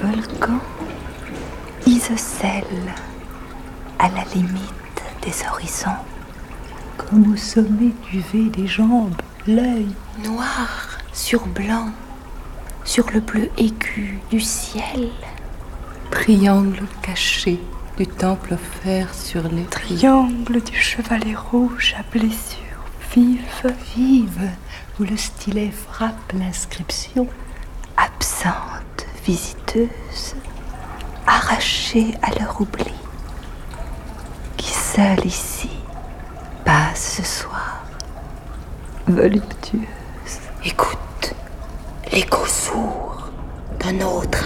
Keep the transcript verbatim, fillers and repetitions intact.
volcan, isocèle, à la limite des horizons. Comme au sommet du V des jambes, l'œil Noir sur blanc, sur le bleu aigu du ciel. Triangle caché du temple offert sur les Triangle du chevalet rouge à blessure vive, vive, où le stylet frappe l'inscription. Absente visiteuse, arrachée à leur oubli, qui seule ici passe ce soir, voluptueuse. Écoute, l'écho sourd d'un autre